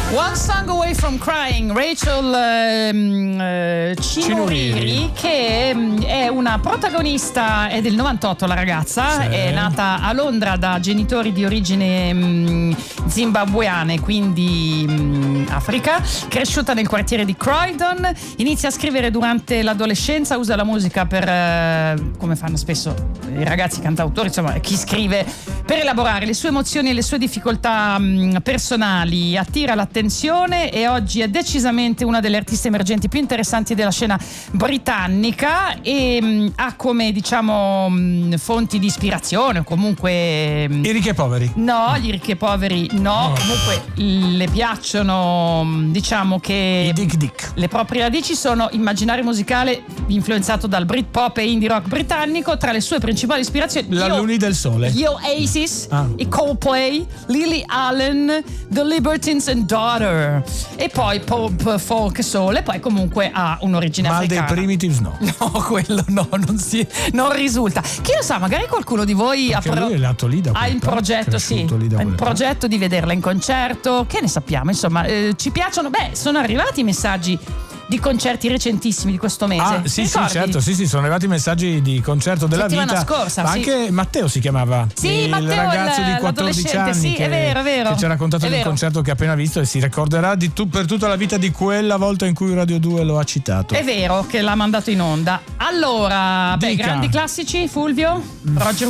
One Song Away from Crying, Rachel Cinuriri, che è una protagonista, è del 98 la ragazza, sì. È nata a Londra da genitori di origine zimbabueane, quindi Africa, cresciuta nel quartiere di Croydon, inizia a scrivere durante l'adolescenza, usa la musica per, come fanno spesso i ragazzi cantautori, insomma chi scrive, per elaborare le sue emozioni e le sue difficoltà personali, attira l'attenzione e oggi è decisamente una delle artiste emergenti più interessanti della scena britannica e ha come, diciamo, fonti di ispirazione o comunque i ricchi e poveri. No, gli ricchi e poveri no, comunque le piacciono, diciamo che i Dick. Le proprie radici sono immaginario musicale influenzato dal Britpop e indie rock britannico. Tra le sue principali ispirazioni la Luni del Sole, gli Oasis, i Coldplay, Lily Allen, The Libertines and Daughter, e poi pop, folk, soul, e poi comunque ha un'origine africana. Ma dei Primitives no. No, quello no, non risulta. Chi lo sa, magari qualcuno di voi ha in progetto, in progetto di vederla in concerto, che ne sappiamo, insomma, ci piacciono, sono arrivati messaggi di concerti recentissimi di questo mese. Sì, certo, sì, sono arrivati messaggi di concerto della settimana vita. Scorsa, ma anche Matteo si chiamava. Sì, il Matteo, ragazzo di 14 anni. Sì, è vero. Che ci ha raccontato del concerto che ha appena visto e si ricorderà per tutta la vita di quella volta in cui Radio 2 lo ha citato. È vero che l'ha mandato in onda. Allora, grandi classici, Fulvio? Roger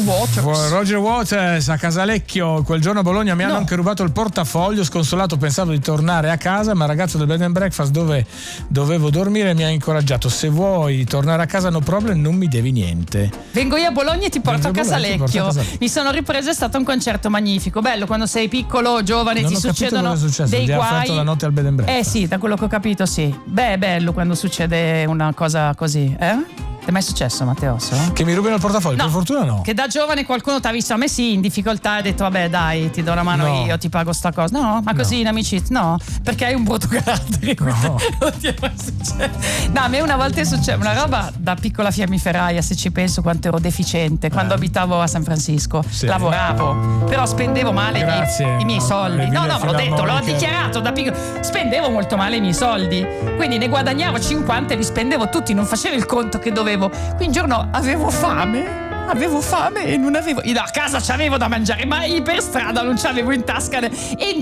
Waters a Casalecchio. Quel giorno a Bologna mi hanno anche rubato il portafoglio. Sconsolato pensavo di tornare a casa, ma il ragazzo del bed and breakfast dove dovevo dormire mi ha incoraggiato: se vuoi tornare a casa no problem, non mi devi niente. Vengo io a Bologna e ti porto a Casalecchio. Mi sono ripreso, è stato un concerto magnifico, bello, quando sei piccolo, giovane, ti succedono dei guai. Ha fatto la notte al bed and breakfast. Sì, da quello che ho capito sì. È bello quando succede una cosa così, È mai successo, Matteo? Che mi rubino il portafoglio? No, per fortuna no. Che da giovane qualcuno ti ha visto, a me sì, in difficoltà, e ha detto vabbè dai, ti do una mano io, ti pago sta cosa. No, ma così in amicizia? No, perché hai un brutto carattere. No. Non ti è mai successo. No, a me una volta è successo una roba da piccola fiammiferaia, se ci penso quanto ero deficiente. Quando abitavo a San Francisco, lavoravo, però spendevo male i miei soldi. No, ma l'ho detto, l'ho dichiarato da piccolo. Spendevo molto male i miei soldi, quindi ne guadagnavo 50 e li spendevo tutti, non facevo il conto che dovevo. Quindi un giorno avevo fame e non avevo, a casa c'avevo da mangiare, ma per strada non c'avevo in tasca, e